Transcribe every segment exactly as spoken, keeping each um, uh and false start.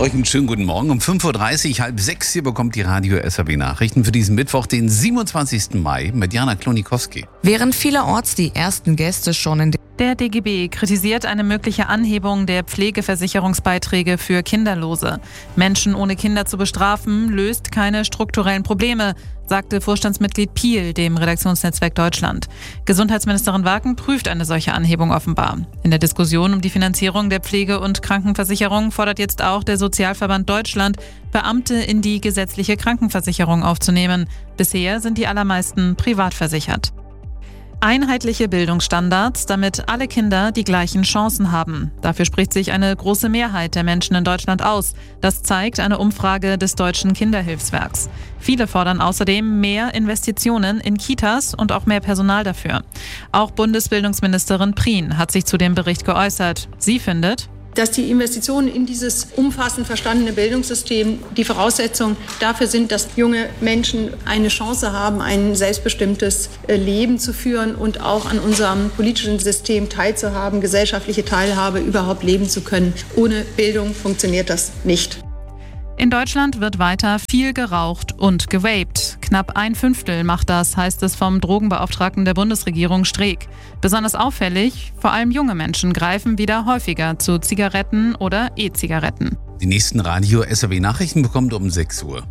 Euch einen schönen guten Morgen. Um fünf Uhr dreißig, halb sechs, ihr bekommt die Radio S R W Nachrichten für diesen Mittwoch, den siebenundzwanzigsten Mai mit Jana Klonikowski. Während vielerorts die ersten Gäste schon in Der D G B kritisiert eine mögliche Anhebung der Pflegeversicherungsbeiträge für Kinderlose. Menschen ohne Kinder zu bestrafen, löst keine strukturellen Probleme, sagte Vorstandsmitglied Piel dem Redaktionsnetzwerk Deutschland. Gesundheitsministerin Waken prüft eine solche Anhebung offenbar. In der Diskussion um die Finanzierung der Pflege- und Krankenversicherung fordert jetzt auch der Sozialverband Deutschland, Beamte in die gesetzliche Krankenversicherung aufzunehmen. Bisher sind die allermeisten privat versichert. Einheitliche Bildungsstandards, damit alle Kinder die gleichen Chancen haben. Dafür spricht sich eine große Mehrheit der Menschen in Deutschland aus. Das zeigt eine Umfrage des Deutschen Kinderhilfswerks. Viele fordern außerdem mehr Investitionen in Kitas und auch mehr Personal dafür. Auch Bundesbildungsministerin Prien hat sich zu dem Bericht geäußert. Sie findet, dass die Investitionen in dieses umfassend verstandene Bildungssystem die Voraussetzung dafür sind, dass junge Menschen eine Chance haben, ein selbstbestimmtes Leben zu führen und auch an unserem politischen System teilzuhaben, gesellschaftliche Teilhabe überhaupt leben zu können. Ohne Bildung funktioniert das nicht. In Deutschland wird weiter viel geraucht und gewaped. Knapp ein Fünftel macht das, heißt es vom Drogenbeauftragten der Bundesregierung Streeck. Besonders auffällig, vor allem junge Menschen greifen wieder häufiger zu Zigaretten oder E-Zigaretten. Die nächsten Radio S R W Nachrichten bekommt ihr um sechs Uhr.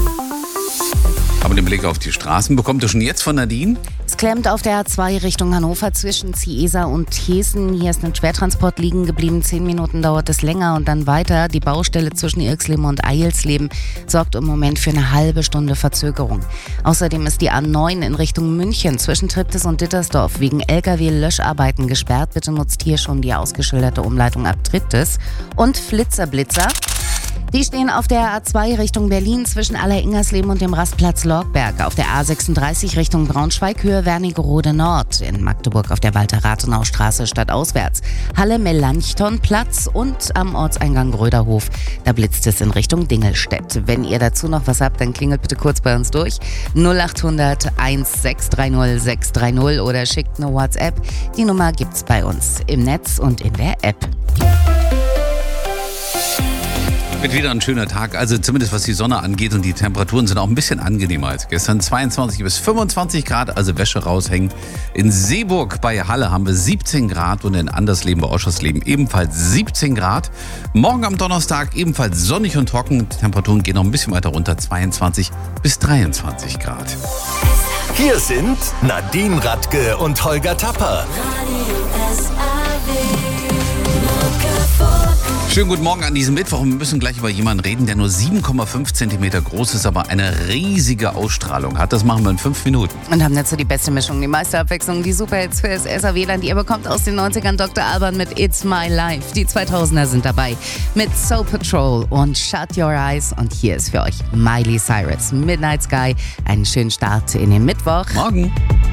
Aber den Blick auf die Straßen bekommt ihr schon jetzt von Nadine. Es klemmt auf der A zwei Richtung Hannover zwischen Ciesa und Hessen. Hier ist ein Schwertransport liegen geblieben. Zehn Minuten dauert es länger und dann weiter. Die Baustelle zwischen Irxleben und Eilsleben sorgt im Moment für eine halbe Stunde Verzögerung. Außerdem ist die A neun in Richtung München zwischen Triptis und Dittersdorf wegen L K W-Löscharbeiten gesperrt. Bitte nutzt hier schon die ausgeschilderte Umleitung ab Triptis. Und Flitzerblitzer. Die stehen auf der A zwei Richtung Berlin zwischen Aller-Ingersleben und dem Rastplatz Lorgberg. Auf der A sechsunddreißig Richtung Braunschweig, Höhe Wernigerode Nord. In Magdeburg auf der Walter-Rathenau-Straße stadtauswärts. Halle-Melanchthon-Platz und am Ortseingang Gröderhof. Da blitzt es in Richtung Dingelstedt. Wenn ihr dazu noch was habt, dann klingelt bitte kurz bei uns durch. null acht hundert eins sechs drei null sechs drei null oder schickt eine WhatsApp. Die Nummer gibt's bei uns im Netz und in der App. Wird wieder ein schöner Tag, also zumindest was die Sonne angeht, und die Temperaturen sind auch ein bisschen angenehmer als gestern. zweiundzwanzig bis fünfundzwanzig Grad, also Wäsche raushängen. In Seeburg bei Halle haben wir siebzehn Grad und in Andersleben bei Oschersleben ebenfalls siebzehn Grad. Morgen am Donnerstag ebenfalls sonnig und trocken. Die Temperaturen gehen noch ein bisschen weiter runter, zweiundzwanzig bis dreiundzwanzig Grad. Hier sind Nadine Radke und Holger Tapper. Schönen guten Morgen an diesem Mittwoch. Wir müssen gleich über jemanden reden, der nur sieben Komma fünf Zentimeter groß ist, aber eine riesige Ausstrahlung hat. Das machen wir in fünf Minuten. Und haben dazu die beste Mischung, die meiste Abwechslung, die Superhits für das S R W-Land. Ihr bekommt aus den neunzigern Doktor Alban mit It's My Life. Die zweitausender sind dabei mit Soul Patrol und Shut Your Eyes. Und hier ist für euch Miley Cyrus, Midnight Sky. Einen schönen Start in den Mittwoch. Morgen.